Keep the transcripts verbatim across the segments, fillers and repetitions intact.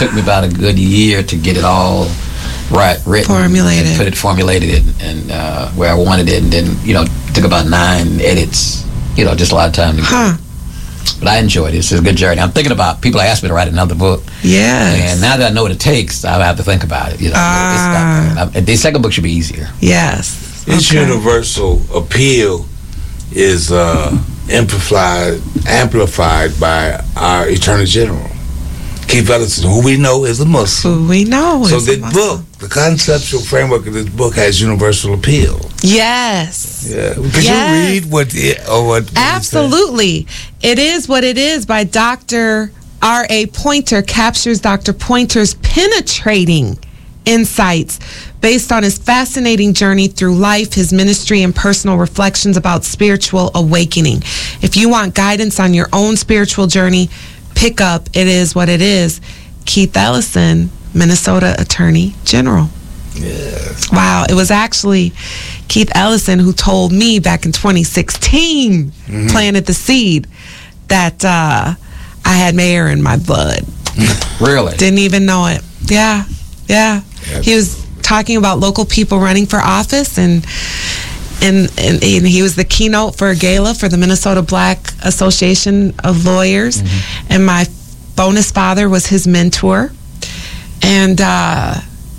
took me about a good year to get it all right, written, formulated, and put it, formulated it, and uh, where I wanted it, and then you know, took about nine edits. You know, just a lot of time to huh. get. But I enjoyed it. It's a good journey. I'm thinking about people ask me to write another book. Yes. And now that I know what it takes, I have to think about it. You know, Ah. it's not, the second book should be easier. Yes. Its Okay. universal appeal is uh, amplified, amplified by our Attorney General, Keith Ellison, who we know is a Muslim. Who we know So is the a Muslim. book, the conceptual framework of this book has universal appeal. Yes. Yeah. Could Yes. you read what it, or what? what Absolutely. It Is What It Is by Doctor R A Pointer captures Doctor Pointer's penetrating insights based on his fascinating journey through life, his ministry, and personal reflections about spiritual awakening. If you want guidance on your own spiritual journey, pick up It Is What It Is. Keith Ellison, Minnesota Attorney General. Yes. Wow, it was actually Keith Ellison who told me back in twenty sixteen, mm-hmm. planted the seed, that uh, I had mayor in my blood. Really? Didn't even know it. Yeah, yeah. Yep. He was talking about local people running for office, and, and and and he was the keynote for a gala for the Minnesota Black Association of Lawyers, mm-hmm. and my bonus father was his mentor. And uh,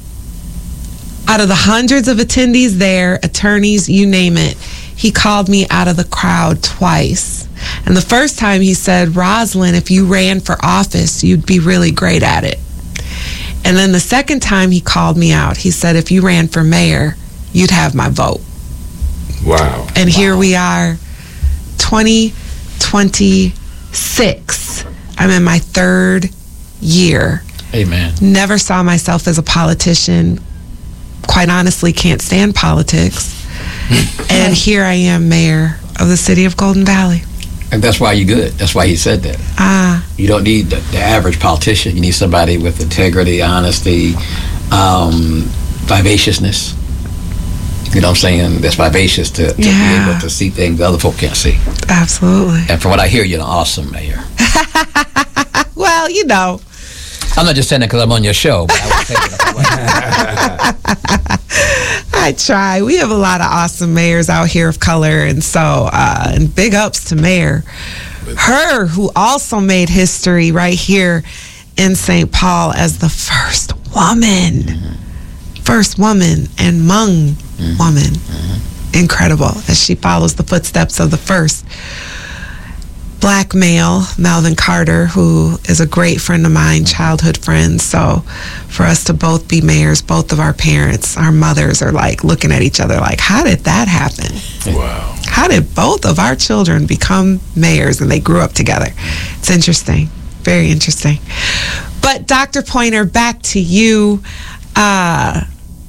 out of the hundreds of attendees there, attorneys, you name it, he called me out of the crowd twice. And the first time he said, Rosalind, if you ran for office, you'd be really great at it. And then the second time he called me out, he said, if you ran for mayor, you'd have my vote. Wow. And wow. here we are, twenty twenty-six. I'm in my third year. Amen. Never saw myself as a politician. Quite honestly, can't stand politics. And here I am, mayor of the city of Golden Valley. And that's why you're good. That's why he said that. Ah. You don't need the, the average politician. You need somebody with integrity, honesty, um, vivaciousness. You know what I'm saying? That's vivacious to, to Yeah. be able to see things other folk can't see. Absolutely. And from what I hear, you're an awesome mayor. Well, you know. I'm not just saying that because I'm on your show, but I would say that. I try. We have a lot of awesome mayors out here of color, and so uh, and big ups to Mayor. Her, who also made history right here in Saint Paul as the first woman, mm-hmm. first woman and Hmong mm-hmm. woman. Mm-hmm. Incredible, as she follows the footsteps of the first black male, Melvin Carter, who is a great friend of mine, childhood friend. So for us to both be mayors, both of our parents, our mothers are like looking at each other like, how did that happen? Wow. How did both of our children become mayors and they grew up together? It's interesting. Very interesting. But Doctor Pointer, back to you. Uh,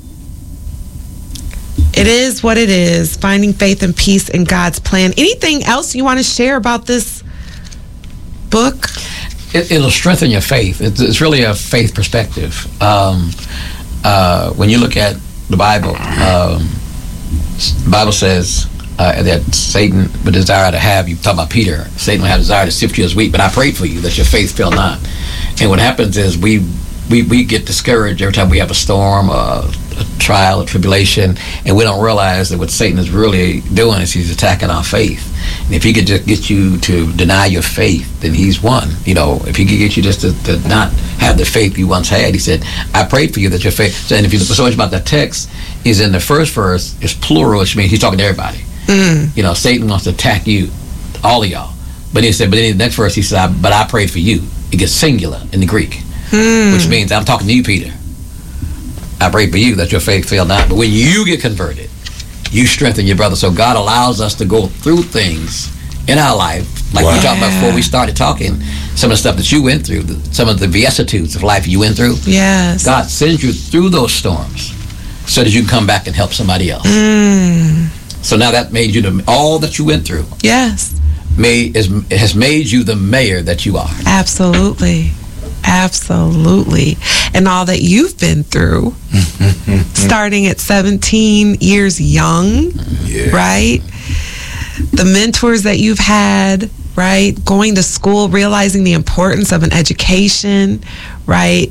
it is what it is, finding faith and peace in God's plan. Anything else you want to share about this book? It, it'll strengthen your faith. It's, it's really a faith perspective. Um, uh, when you look at the Bible, um, the Bible says uh, that Satan would desire to have you, talking about Peter, Satan would have desire to sift you as wheat, but I prayed for you that your faith fail not. And what happens is we we, we get discouraged every time we have a storm, a, a trial, a tribulation, and we don't realize that what Satan is really doing is he's attacking our faith. And if he could just get you to deny your faith, then he's won. You know, if he could get you just to, to not have the faith you once had, he said, I prayed for you that your faith. So, and if you look so much about that text, is in the first verse, it's plural, which means he's talking to everybody. Mm. You know, Satan wants to attack you, all of y'all. But he said, but in the next verse, he said, I, but I prayed for you. It gets singular in the Greek, mm. which means I'm talking to you, Peter. I prayed for you that your faith fail not. But when you get converted, you strengthen your brother. So God allows us to go through things in our life, like wow. we talked about before we started talking, some of the stuff that you went through, the, some of the vicissitudes of life you went through. Yes. God sends you through those storms so that you can come back and help somebody else. Mm. So now that made you the, all that you went through. Yes. Made, is, has made you the mayor that you are. Absolutely. Absolutely. And all that you've been through, starting at seventeen years young, yeah. right? The mentors that you've had, right? Going to school, realizing the importance of an education, right?